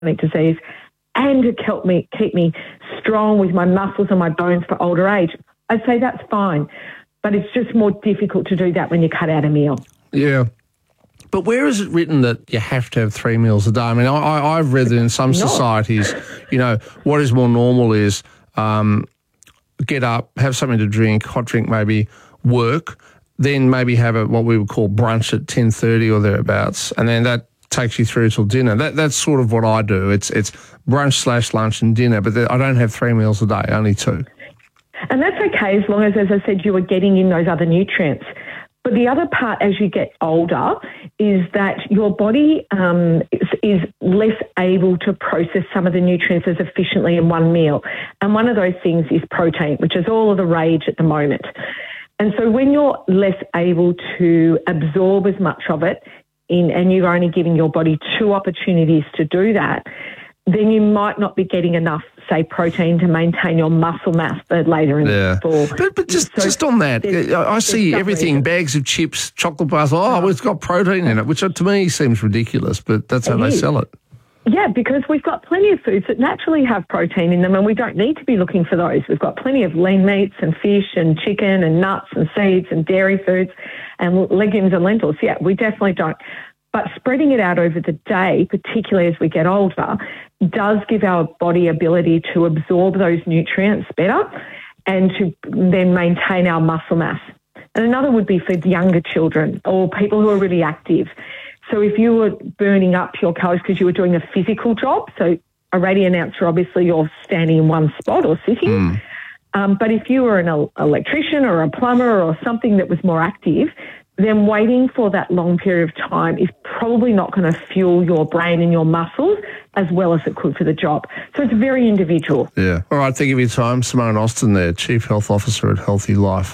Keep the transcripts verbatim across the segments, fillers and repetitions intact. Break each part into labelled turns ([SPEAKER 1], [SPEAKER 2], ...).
[SPEAKER 1] disease and to help me keep me strong with my muscles and my bones for older age, I'd say that's fine. But it's just more difficult to do that when you cut out a meal.
[SPEAKER 2] Yeah. But where is it written that you have to have three meals a day? I mean, I, I've read that in some societies, you know, what is more normal is um, get up, have something to drink, hot drink maybe, work, then maybe have a, what we would call brunch at ten thirty or thereabouts, and then that takes you through till dinner. That That's sort of what I do. It's it's brunch slash lunch and dinner, but I don't have three meals a day, only two.
[SPEAKER 1] And that's okay as long as, as I said, you are getting in those other nutrients. But the other part as you get older is that your body um, is, is less able to process some of the nutrients as efficiently in one meal. And one of those things is protein, which is all of the rage at the moment. And so when you're less able to absorb as much of it, in, and you're only giving your body two opportunities to do that, then you might not be getting enough, say, protein to maintain your muscle mass for later in
[SPEAKER 2] yeah.
[SPEAKER 1] the fall.
[SPEAKER 2] But, but just, so just on that, I see everything, bags of chips, chocolate bars, oh, well, it's got protein in it, which to me seems ridiculous, but that's how they sell it.
[SPEAKER 1] Yeah, because we've got plenty of foods that naturally have protein in them and we don't need to be looking for those. We've got plenty of lean meats and fish and chicken and nuts and seeds and dairy foods and legumes and lentils. Yeah, we definitely don't. But spreading it out over the day, particularly as we get older, does give our body ability to absorb those nutrients better and to then maintain our muscle mass. And another would be for younger children or people who are really active. So if you were burning up your calories because you were doing a physical job, so a radio announcer, obviously you're standing in one spot or sitting. Mm. Um, but if you were an electrician or a plumber or something that was more active, then waiting for that long period of time is probably not going to fuel your brain and your muscles as well as it could for the job. So it's very individual.
[SPEAKER 2] Yeah. All right, thank you for your time. Simone Austin there, Chief Health Officer at Healthy Life.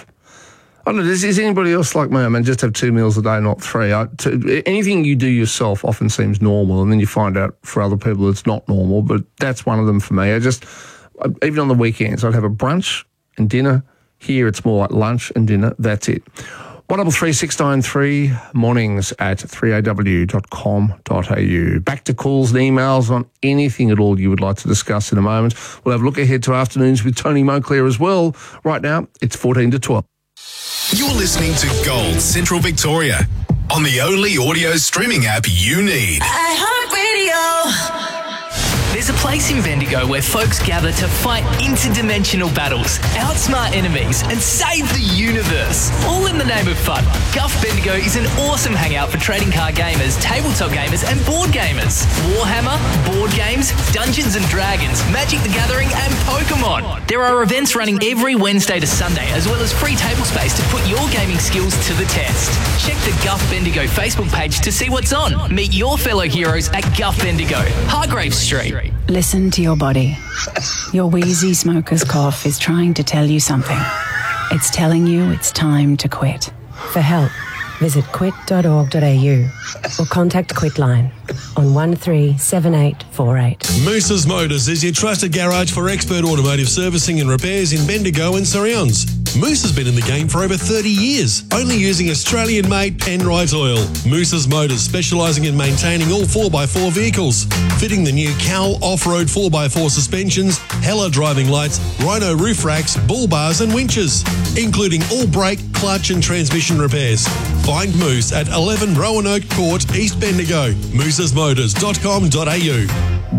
[SPEAKER 2] I don't know, is, is anybody else like me? I mean, just have two meals a day, not three. I, to, anything you do yourself often seems normal, and then you find out for other people it's not normal, but that's one of them for me. I just, even on the weekends, I'd have a brunch and dinner. Here it's more like lunch and dinner. That's it. one double three six nine three, mornings at three a w dot com dot a u. Back to calls and emails on anything at all you would like to discuss in a moment. We'll have a look ahead to afternoons with Tony Monclair as well. Right now, it's fourteen to twelve.
[SPEAKER 3] You're listening to Gold Central Victoria on the only audio streaming app you need.
[SPEAKER 4] iHeartRadio. There's a place in Bendigo where folks gather to fight interdimensional battles, outsmart enemies, and save the universe, all in the name of fun. Guff Bendigo is an awesome hangout for trading card gamers, tabletop gamers, and board gamers. Warhammer, board games, Dungeons and Dragons, Magic the Gathering, and Pokemon. There are events running every Wednesday to Sunday, as well as free table space to put your gaming skills to the test. Check the Guff Bendigo Facebook page to see what's on. Meet your fellow heroes at Guff Bendigo, Hargrave Street.
[SPEAKER 5] Listen to your body. Your wheezy smoker's cough is trying to tell you something. It's telling you it's time to quit.
[SPEAKER 6] For help, visit quit dot org dot a u or contact Quitline on one three seven eight four eight.
[SPEAKER 7] Moose's Motors is your trusted garage for expert automotive servicing and repairs in Bendigo and Surrounds. Moose has been in the game for over thirty years, only using Australian-made Penrite oil. Moose's Motors, specialising in maintaining all four by four vehicles, fitting the new Cal off-road four by four suspensions, Hella driving lights, Rhino roof racks, bull bars and winches, including all brake, clutch and transmission repairs. Find Moose at eleven Roanoke Court, East Bendigo. mooses motors dot com dot a u.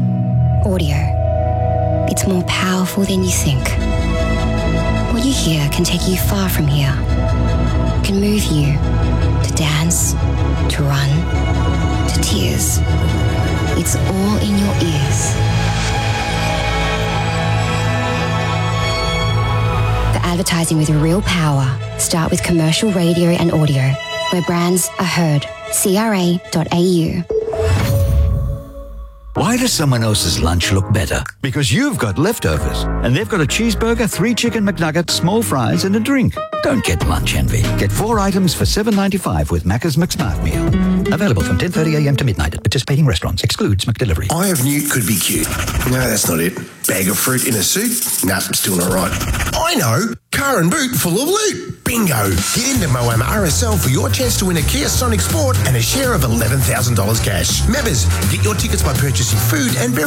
[SPEAKER 8] Audio. It's more powerful than you think. What you hear can take you far from here. Can move you to dance, to run, to tears. It's all in your ears. For advertising with real power, start with commercial radio and audio, where brands are heard. C R A dot A U.
[SPEAKER 9] Why does someone else's lunch look better? Because you've got leftovers, and they've got a cheeseburger, three chicken McNuggets, small fries, and a drink. Don't get lunch envy. Get four items for seven dollars ninety-five with Macca's McSmart Meal. Available from ten thirty a m to midnight at participating restaurants. Excludes McDelivery.
[SPEAKER 10] Eye of Newt could be cute. No, that's not it. Bag of fruit in a suit? Nah, still not right. I know. car and boot full of loot. Bingo! Get into Moama R S L for your chance to win a Kia Sonic Sport and a share of eleven thousand dollars cash. Members, get your tickets by purchasing food and